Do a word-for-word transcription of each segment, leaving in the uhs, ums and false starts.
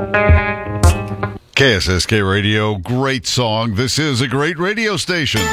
K S S K Radio, great song. This is a great radio station.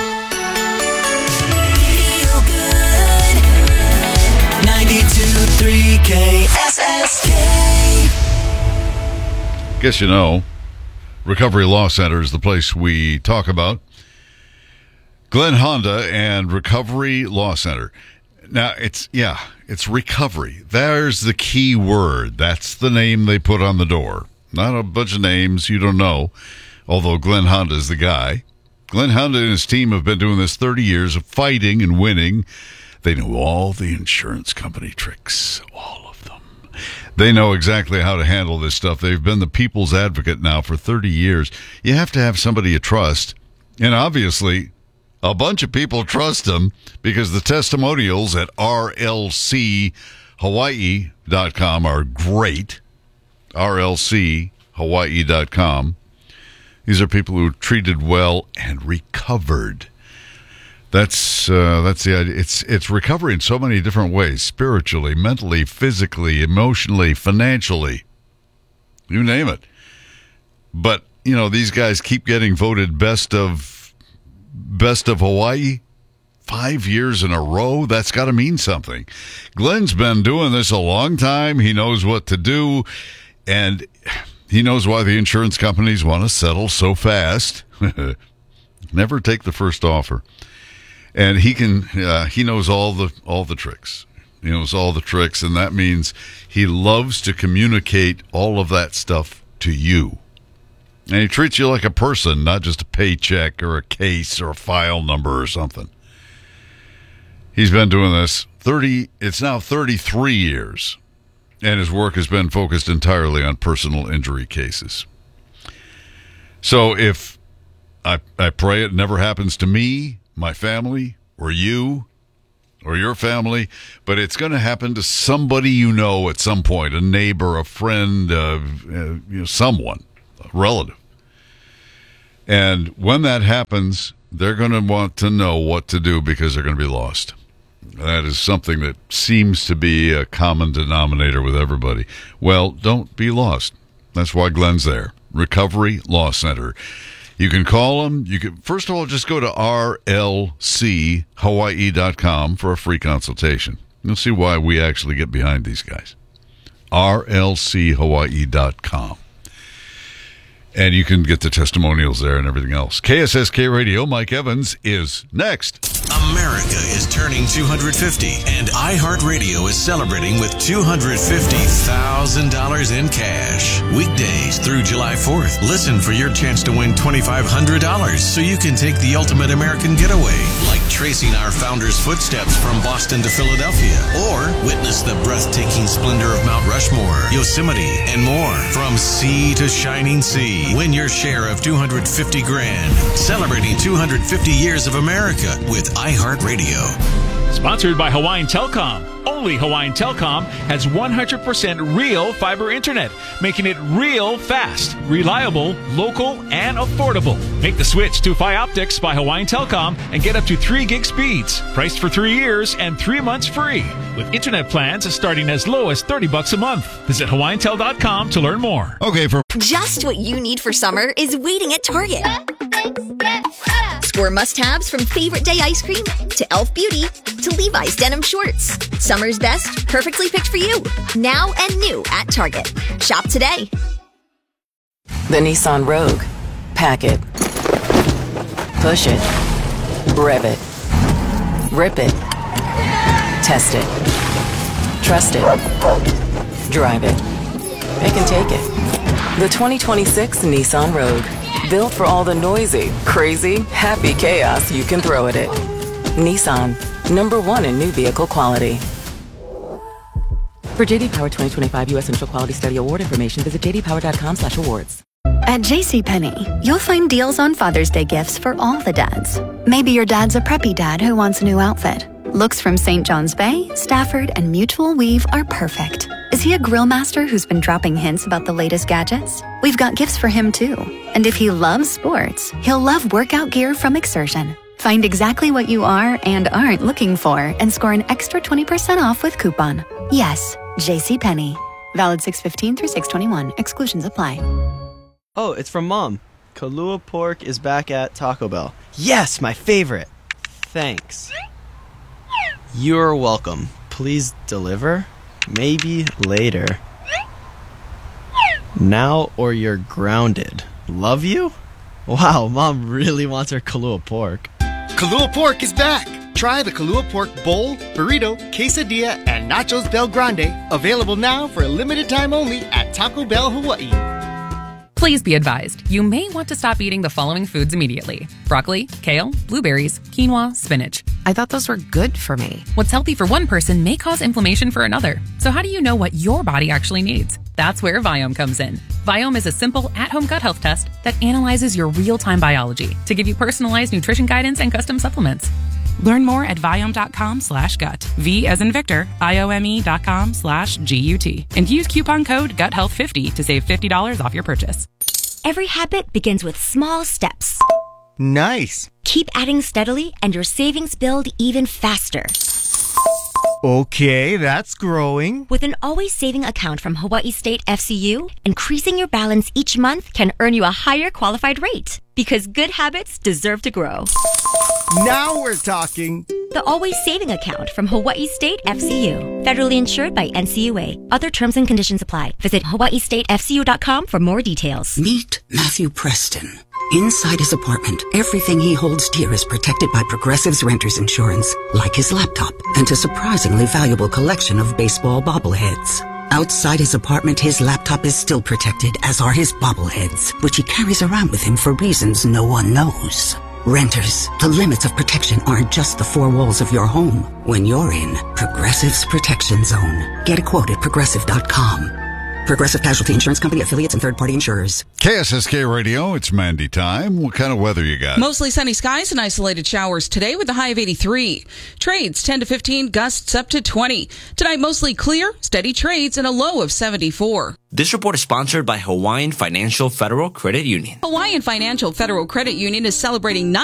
Feel good. ninety-two point three K S S K. Guess you know, Recovery Law Center is the place we talk about. Glenn Honda and Recovery Law Center. Now, it's, yeah, it's recovery. There's the key word. That's the name they put on the door. Not a bunch of names you don't know, although Glenn Honda is the guy. Glenn Honda and his team have been doing this thirty years of fighting and winning. They know all the insurance company tricks, all of them. They know exactly how to handle this stuff. They've been the people's advocate now for thirty years. You have to have somebody you trust, and obviously a bunch of people trust them because the testimonials at R L C Hawaii dot com are great. R L C Hawaii dot com. These are people who are treated well and recovered. That's uh, that's the idea. It's it's recovery in so many different ways: spiritually, mentally, physically, emotionally, financially. You name it. But you know, these guys keep getting voted best of best of Hawaii five years in a row. That's got to mean something. Glenn's been doing this a long time. He knows what to do. And he knows why the insurance companies want to settle so fast. Never take the first offer. And he can, uh, he knows all the all the tricks. He knows all the tricks, and that means he loves to communicate all of that stuff to you. And he treats you like a person, not just a paycheck or a case or a file number or something. He's been doing this thirty. It's now thirty-three years. And his work has been focused entirely on personal injury cases. So if I, I pray it never happens to me, my family, or you, or your family, but it's going to happen to somebody you know at some point, a neighbor, a friend, uh, uh, you know, someone, a relative. And when that happens, they're going to want to know what to do because they're going to be lost. That is something that seems to be a common denominator with everybody. Well, don't be lost. That's why Glenn's there. Recovery Law Center. You can call them. You can, first of all, just go to R L C Hawaii dot com for a free consultation. You'll see why we actually get behind these guys. R L C Hawaii dot com. And you can get the testimonials there and everything else. K S S K Radio, Mike Evans is next. America is turning two hundred fifty, and iHeartRadio is celebrating with two hundred fifty thousand dollars in cash. Weekdays through July fourth. Listen for your chance to win two thousand five hundred dollars so you can take the ultimate American getaway, like tracing our founder's footsteps from Boston to Philadelphia, or witness the breathtaking splendor of Mount Rushmore, Yosemite, and more. From sea to shining sea, win your share of two hundred fifty grand. Celebrating two hundred fifty years of America with iHeartRadio. Sponsored by Hawaiian Telcom. Only Hawaiian Telcom has one hundred percent real fiber internet, making it real fast, reliable, local, and affordable. Make the switch to Fioptics by Hawaiian Telcom and get up to three gig speeds, priced for three years and three months free, with internet plans starting as low as thirty bucks a month. Visit Hawaiian Tel dot com to learn more. Okay, for Just what you need for summer is waiting at Target. Score must-haves from Favorite Day ice cream to Elf Beauty to Levi's denim shorts. Summer's best, perfectly picked for you. Now and new at Target. Shop today. The Nissan Rogue. Pack it. Push it. Rev it. Rip it. Test it. Trust it. Drive it. It can take it. The twenty twenty-six Nissan Rogue. Built for all the noisy, crazy, happy chaos you can throw at it. Nissan. Number one in new vehicle quality. For J D Power twenty twenty-five U S Initial Quality Study Award information, visit j d power dot com slash awards. At JCPenney, you'll find deals on Father's Day gifts for all the dads. Maybe your dad's a preppy dad who wants a new outfit. Looks from Saint John's Bay, Stafford, and Mutual Weave are perfect. Is he a grill master who's been dropping hints about the latest gadgets? We've got gifts for him too. And if he loves sports, he'll love workout gear from Exertion. Find exactly what you are and aren't looking for and score an extra twenty percent off with coupon. Yes, JCPenney. Valid six fifteen through six twenty-one. Exclusions apply. Oh, it's from Mom. Kahlua pork is back at Taco Bell. Yes, my favorite. Thanks. You're welcome. Please deliver. Maybe later. Now or you're grounded. Love you? Wow, Mom really wants her Kahlua pork. Kahlua pork is back. Try the Kahlua pork bowl, burrito, quesadilla, and nachos Bel Grande. Available now for a limited time only at Taco Bell Hawaii. Please be advised, you may want to stop eating the following foods immediately. Broccoli, kale, blueberries, quinoa, spinach. I thought those were good for me. What's healthy for one person may cause inflammation for another. So how do you know what your body actually needs? That's where Viome comes in. Viome is a simple at-home gut health test that analyzes your real-time biology to give you personalized nutrition guidance and custom supplements. Learn more at Viome.com slash gut. V as in Victor, I-O-M-E dot com slash G-U-T. And use coupon code gut health fifty to save fifty dollars off your purchase. Every habit begins with small steps. Nice. Keep adding steadily and your savings build even faster. Okay, that's growing. With an always saving account from Hawaii State F C U, increasing your balance each month can earn you a higher qualified rate. Because good habits deserve to grow. Now we're talking. The Always Saving Account from Hawaii State F C U. Federally insured by N C U A. Other terms and conditions apply. Visit hawaii state f c u dot com for more details. Meet Matthew Preston. Inside his apartment, everything he holds dear is protected by Progressive's Renter's Insurance, like his laptop and a surprisingly valuable collection of baseball bobbleheads. Outside his apartment, his laptop is still protected, as are his bobbleheads, which he carries around with him for reasons no one knows. Renters, the limits of protection aren't just the four walls of your home. When you're in Progressive's Protection Zone, get a quote at progressive dot com. Progressive Casualty Insurance Company, affiliates, and third-party insurers. K S S K Radio, it's Mandy time. What kind of weather you got? Mostly sunny skies and isolated showers today with a high of eighty-three. Trades ten to fifteen, gusts up to twenty. Tonight mostly clear, steady trades, and a low of seventy-four. This report is sponsored by Hawaiian Financial Federal Credit Union. Hawaiian Financial Federal Credit Union is celebrating